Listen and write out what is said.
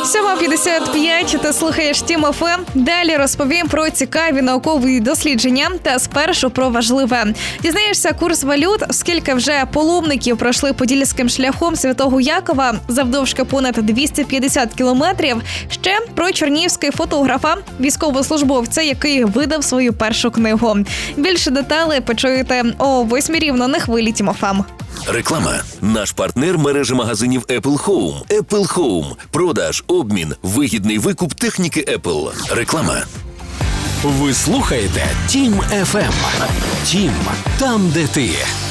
7:55, ти слухаєш Тім ФМ. Далі розповім про цікаві наукові дослідження та спершу про важливе. Дізнаєшся курс валют, скільки вже паломників пройшли подільським шляхом Святого Якова завдовжки понад 250 кілометрів. Ще про чернігівського фотографа, військовослужбовця, який видав свою першу книгу. Більше деталей почуєте о 8 рівно на хвилі Тім ФМ. Реклама. Наш партнер – мережа магазинів Apple Home. Apple Home. Продаж, обмін, вигідний викуп техніки Apple. Реклама. Ви слухаєте Тім ФМ. Тім – там, де ти.